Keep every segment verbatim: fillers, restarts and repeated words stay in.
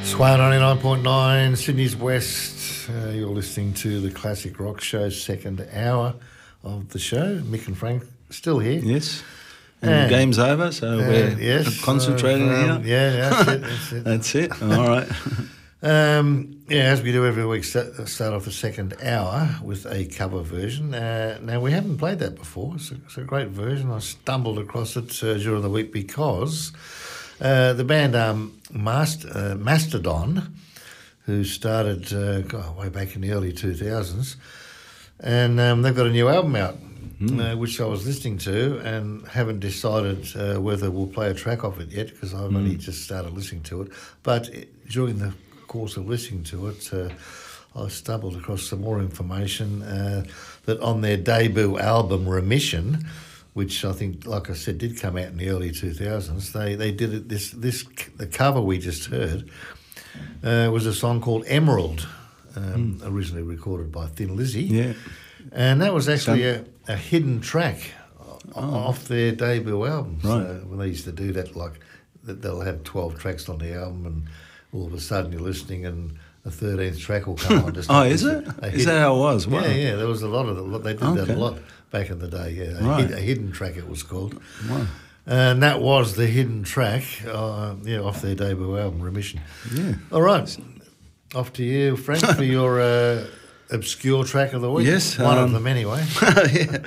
Swire ninety-nine point nine, Sydney's West. Uh, you're listening to the Classic Rock Show, second hour of the show. Mick and Frank still here. Yes. And the game's over, so uh, we're yes, concentrating uh, um, here. Yeah, that's it. That's it. That's it. All right. Um, yeah, as we do every week, start, start off the second hour with a cover version. Uh, now, we haven't played that before. It's a, it's a great version. I stumbled across it uh, during the week because uh, the band um, Mast- uh, Mastodon, who started uh, God, way back in the early two thousands, and um, they've got a new album out, mm. uh, which I was listening to and haven't decided uh, whether we'll play a track off it yet because I've mm. only just started listening to it. But it, during the course of listening to it, uh, I stumbled across some more information uh, that on their debut album Remission, which I think, like I said, did come out in the early two thousands, they they did it. This this the cover we just heard uh, was a song called Emerald, um, mm. originally recorded by Thin Lizzy, yeah, and that was actually a, a hidden track oh. off their debut album. Right. So when they used to do that, like they'll have twelve tracks on the album and all of a sudden you're listening and a thirteenth track will come on. Just oh, is it? Is that how it was? Wow. Yeah, yeah, there was a lot of it. They did okay. that a lot back in the day, yeah. A, right. hid, a hidden track it was called. Wow. And that was the hidden track uh, yeah, off their debut album, Remission. Yeah. All right, off to you, Frank, for your uh, obscure track of the week. Yes. One um, of them anyway. yeah.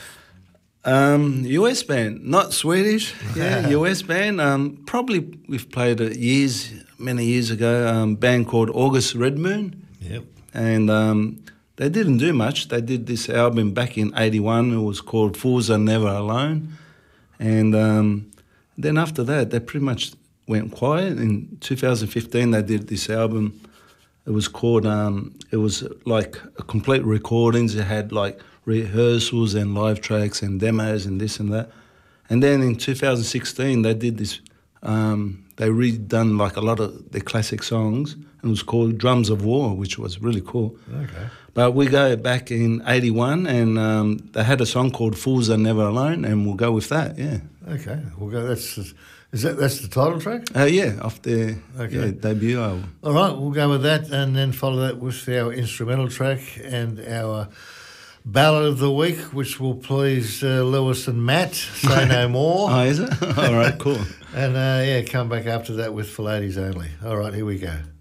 Um, U S band, not Swedish, yeah, U S band. Um, probably we've played it years, many years ago, um, band called August Red Moon. Yep. And um, they didn't do much. They did this album back in eighty-one. It was called Fools Are Never Alone. And um, then after that, they pretty much went quiet. In two thousand fifteen, they did this album. It was called, um, it was like a complete recordings. It had like rehearsals and live tracks and demos and this and that. And then in two thousand sixteen, they did this, um, they redone like a lot of their classic songs, and it was called Drums of War, which was really cool. Okay. But we go back in eighty-one, and um, they had a song called Fools Are Never Alone, and we'll go with that, yeah. Okay, we'll go, that's, is that, that's the title track? Uh, yeah, off their okay. yeah, debut album. All right, we'll go with that, and then follow that with our instrumental track and our Ballad of the Week, which will please uh, Lewis and Matt, Say No More. Oh, is it? All right, cool. And, uh, yeah, come back after that with For Ladies Only. All right, here we go.